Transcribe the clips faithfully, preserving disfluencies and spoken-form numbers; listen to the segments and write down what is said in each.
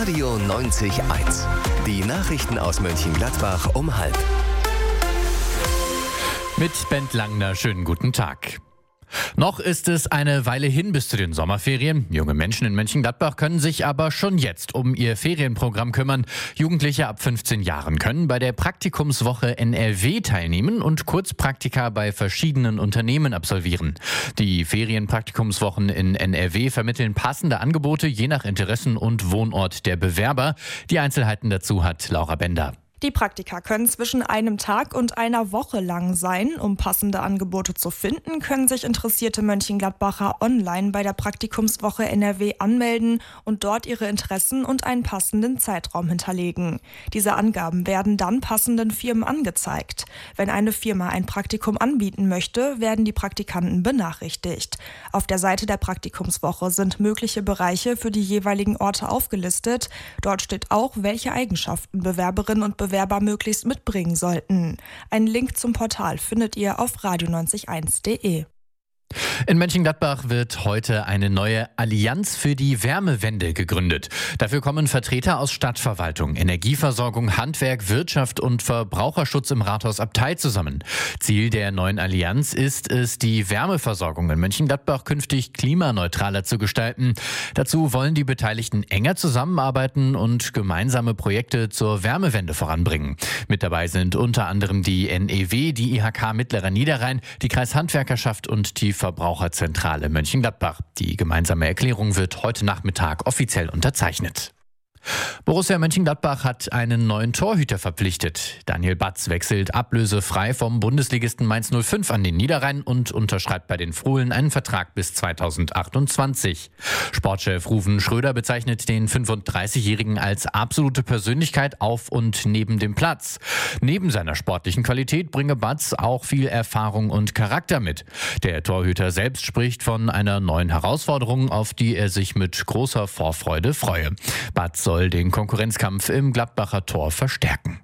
Radio neunzig Komma eins. Die Nachrichten aus Mönchengladbach um halb. Mit Bent Langner, schönen guten Tag. Noch ist es eine Weile hin bis zu den Sommerferien. Junge Menschen in Mönchengladbach können sich aber schon jetzt um ihr Ferienprogramm kümmern. Jugendliche ab fünfzehn Jahren können bei der Praktikumswoche N R W teilnehmen und Kurzpraktika bei verschiedenen Unternehmen absolvieren. Die Ferienpraktikumswochen in N R W vermitteln passende Angebote je nach Interessen und Wohnort der Bewerber. Die Einzelheiten dazu hat Laura Bender. Die Praktika können zwischen einem Tag und einer Woche lang sein. Um passende Angebote zu finden, können sich interessierte Mönchengladbacher online bei der Praktikumswoche N R W anmelden und dort ihre Interessen und einen passenden Zeitraum hinterlegen. Diese Angaben werden dann passenden Firmen angezeigt. Wenn eine Firma ein Praktikum anbieten möchte, werden die Praktikanten benachrichtigt. Auf der Seite der Praktikumswoche sind mögliche Bereiche für die jeweiligen Orte aufgelistet. Dort steht auch, welche Eigenschaften Bewerberinnen und Bewerber Bewerber möglichst mitbringen sollten. Einen Link zum Portal findet ihr auf radio neunzig Komma eins punkt de. In Mönchengladbach wird heute eine neue Allianz für die Wärmewende gegründet. Dafür kommen Vertreter aus Stadtverwaltung, Energieversorgung, Handwerk, Wirtschaft und Verbraucherschutz im Rathaus Abtei zusammen. Ziel der neuen Allianz ist es, die Wärmeversorgung in Mönchengladbach künftig klimaneutraler zu gestalten. Dazu wollen die Beteiligten enger zusammenarbeiten und gemeinsame Projekte zur Wärmewende voranbringen. Mit dabei sind unter anderem die N E W, die I H K Mittlerer Niederrhein, die Kreishandwerkerschaft und die Verbraucherzentrale Mönchengladbach. Die gemeinsame Erklärung wird heute Nachmittag offiziell unterzeichnet. Borussia Mönchengladbach hat einen neuen Torhüter verpflichtet. Daniel Batz wechselt ablösefrei vom Bundesligisten Mainz null fünf an den Niederrhein und unterschreibt bei den Fohlen einen Vertrag bis zweitausendachtundzwanzig. Sportchef Ruven Schröder bezeichnet den fünfunddreißigjährigen als absolute Persönlichkeit auf und neben dem Platz. Neben seiner sportlichen Qualität bringe Batz auch viel Erfahrung und Charakter mit. Der Torhüter selbst spricht von einer neuen Herausforderung, auf die er sich mit großer Vorfreude freue. Batz soll den Konkurrenzkampf im Gladbacher Tor verstärken.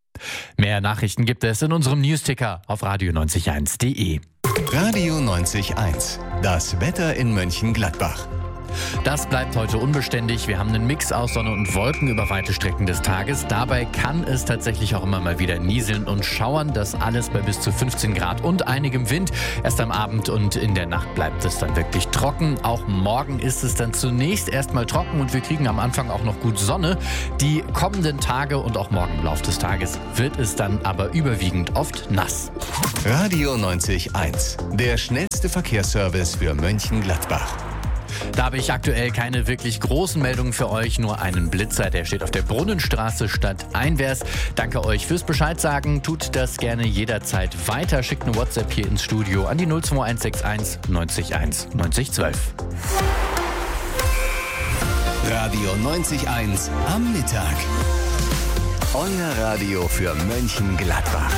Mehr Nachrichten gibt es in unserem Newsticker auf radio neunzig Komma eins punkt de. Radio neunzig Komma eins. Das Wetter in Mönchengladbach. Das bleibt heute unbeständig. Wir haben einen Mix aus Sonne und Wolken über weite Strecken des Tages. Dabei kann es tatsächlich auch immer mal wieder nieseln und schauern. Das alles bei bis zu fünfzehn Grad und einigem Wind. Erst am Abend und in der Nacht bleibt es dann wirklich trocken. Auch morgen ist es dann zunächst erstmal trocken und wir kriegen am Anfang auch noch gut Sonne. Die kommenden Tage und auch morgen im Laufe des Tages wird es dann aber überwiegend oft nass. Radio neunzig Komma eins. Der schnellste Verkehrsservice für Mönchengladbach. Da habe ich aktuell keine wirklich großen Meldungen für euch, nur einen Blitzer, der steht auf der Brunnenstraße stadteinwärts. Danke euch fürs Bescheid sagen, tut das gerne jederzeit weiter. Schickt eine WhatsApp hier ins Studio an die null zwei eins sechs eins neunzig eins neunzig zwölf. Radio neunzig Komma eins am Mittag. Euer Radio für Mönchengladbach.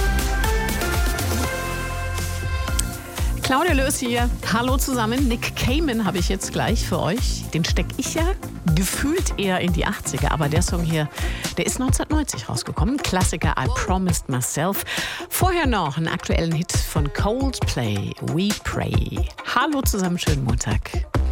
Claudia Löß hier. Hallo zusammen. Nick Cayman habe ich jetzt gleich für euch. Den stecke ich ja gefühlt eher in die achtziger. Aber der Song hier, der ist neunzehnhundertneunzig rausgekommen. Klassiker I Promised Myself. Vorher noch einen aktuellen Hit von Coldplay, We Pray. Hallo zusammen, schönen Montag.